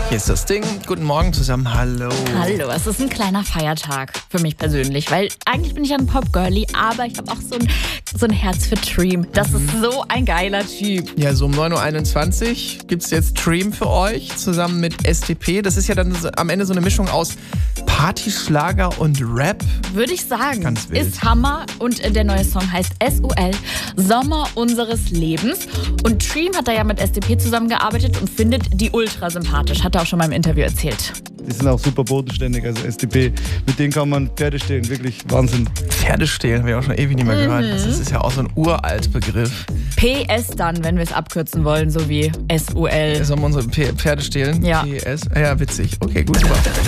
Hier ist das Ding. Guten Morgen zusammen. Hallo. Hallo, es ist ein kleiner Feiertag für mich persönlich, weil eigentlich bin ich ein Pop-Girlie, aber ich habe auch so ein Herz für Treem. Das ist so ein geiler Typ. Ja, so um 9.21 Uhr gibt es jetzt Treem für euch zusammen mit SDP. Das ist ja dann am Ende so eine Mischung aus Party, Schlager und Rap. Würde ich sagen. Ganz wild. Ist Hammer und der neue Song heißt SOL, Sommer unseres Lebens. Und Treem hat da ja mit SDP zusammengearbeitet und findet die ultra sympathisch. Hat er auch schon mal im Interview erzählt. Die sind auch super bodenständig, also SDP. Mit denen kann man Pferde stehlen, wirklich Wahnsinn. Pferde stehlen, habe ich auch schon ewig nicht mehr gehört. Das ist ja auch so ein uralt Begriff. PS dann, wenn wir es abkürzen wollen, so wie SOL. Sollen wir unsere Pferde stehlen? Ja. PS? Ja, witzig. Okay, gut, super.